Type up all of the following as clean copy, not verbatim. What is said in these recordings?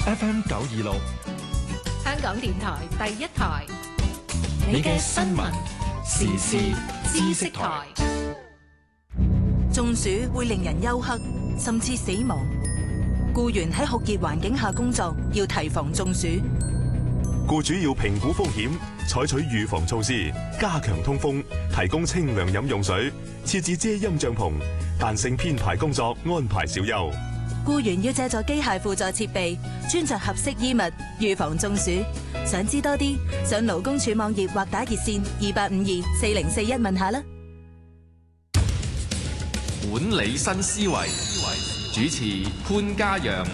FM 926， 香港電台第一台， 你嘅新聞時事知識台。 中暑會令人休克，甚至死亡。僱員喺酷熱環境下工作，要提防中暑。 僱主要評估風險，採取預防措施，加強通風，提供清涼飲用水，設置遮陰帳篷，彈性編排工作，安排小休。 僱員要借助機械輔助設備，穿着合適衣物，預防中暑。想知多啲，上勞工處網頁或打熱線28524041問下啦。 管理新思維，主持潘嘉陽。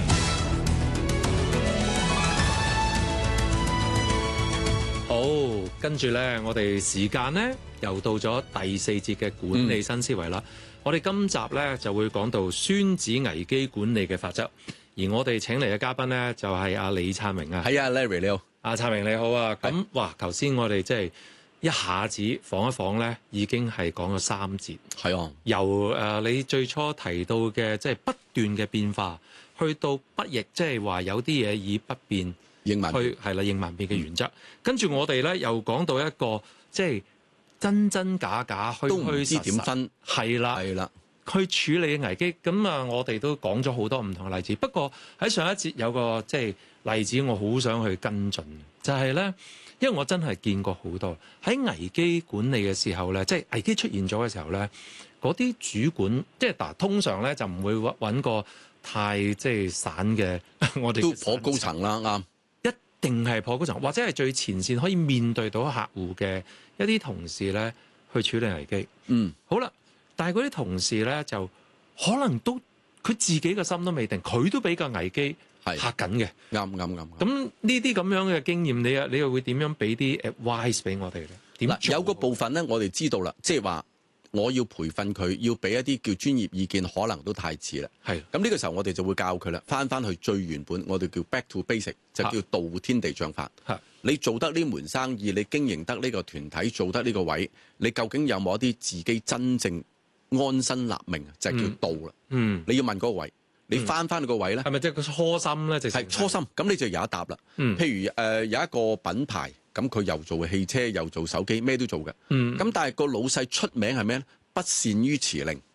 好，跟住呢，我哋時間呢又到咗第4節嘅管理新思維啦。我哋今集呢就會講到孫子危機管理嘅法則，而我哋請嚟嘅嘉賓呢就係阿李燦榮啊。 係啊 ，Larry 你好。 阿燦榮你好啊。咁哇，頭先我哋即係一下子晃一晃呢，已經係講咗3節。 係啊， 由你最初提到嘅即係不斷嘅變化，去到不易，即係話有啲嘢以不變應萬變， 係啦，應萬變嘅原則。跟住我哋咧又講到一個即係真真假假、虛虛實實，都唔知點分。係啦，去處理嘅危機。咁啊，我哋都講咗好多唔同嘅例子。不過喺上一節有個即係例子，我好想去跟進，就係咧，因為我真係見過好多喺危機管理嘅時候咧，即係危機出現咗嘅時候咧，嗰啲主管即係嗱，通常咧就唔會揾個太即係散嘅，我哋都頗高層啦，啱。 定係破嗰層，或者係最前線可以面對到客戶嘅一啲同事咧，去處理危機。好啦，但係嗰啲同事咧就可能都佢自己嘅心都未定，佢都比較危機嚇緊嘅。 啱。 咁呢啲咁樣嘅經驗，你又會點樣俾啲 advice 俾我哋咧？點做？ 有個部分咧，我哋知道啦，即係話我要培訓佢，要俾一啲叫專業意見，可能都太遲啦。係。咁呢個時候我哋就會教佢啦，翻去最原本，我哋叫 back to basic， 就叫道天地將法。你做得呢門生意，你經營得呢個團體，做得呢個位，你究竟有冇一啲自己真正安身立命，就係叫道啦。你要問嗰個位，你翻去個位咧，係咪即係個初心咧？ 係初心，咁你就有一答啦。譬如有一個品牌。咁佢又做汽車，又做手機，咩都做嘅。咁但係個老細出名係咩咧？不善於辭令。